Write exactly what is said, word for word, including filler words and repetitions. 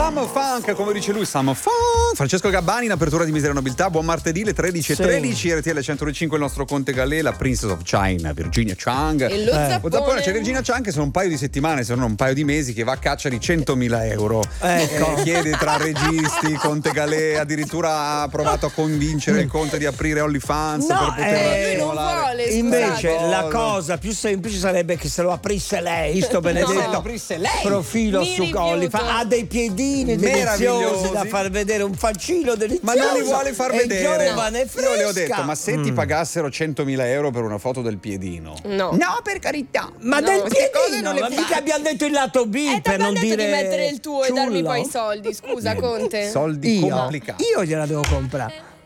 Summer Funk, come dice lui, Summer Funk. Francesco Gabbani in apertura di Miseria e Nobiltà. Buon martedì, le tredici e tredici, R T L centodue e cinque, il nostro Conte Galè, la Princess of China, Virginia Chang. E lo eh. zappone. C'è Virginia Chang che sono un paio di settimane, se non un paio di mesi, che va a caccia di centomila euro. Ecco. Eh, chiede tra registi, Conte Galè, addirittura ha provato a convincere il Conte di aprire OnlyFans No, per poter eh, lui non vuole, invece scusate. la cosa più semplice sarebbe che se lo aprisse lei, sto benedetto Se lo aprisse lei. profilo Mi su rifiuto. OnlyFans, ha dei piedini deliziosi Meravigliosi. da far vedere, un fancino delizioso, Ma non li vuole far è vedere. giovane, fresca. Io le ho detto, ma se ti pagassero centomila euro per una foto del piedino? No. No, per carità. Ma No, del queste cose piedino, non le ma fai. mica abbiamo detto il lato B Eh, per non detto dire di mettere il tuo e darmi ciullo. poi i soldi, scusa Conte. Soldi Io, complicati. io gliela devo comprare.